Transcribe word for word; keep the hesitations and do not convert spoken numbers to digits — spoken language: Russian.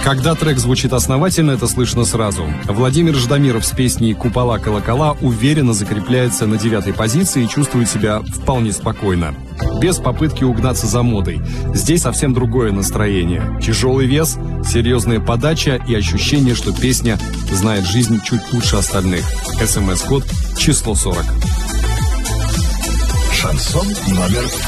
Когда трек звучит основательно, это слышно сразу. Владимир Ждамиров с песней «Купола-колокола» уверенно закрепляется на девятой позиции и чувствует себя вполне спокойно. Без попытки угнаться за модой. Здесь совсем другое настроение. Тяжелый вес, серьезная подача и ощущение, что песня знает жизнь чуть лучше остальных. СМС-код число сорок. Шансон номер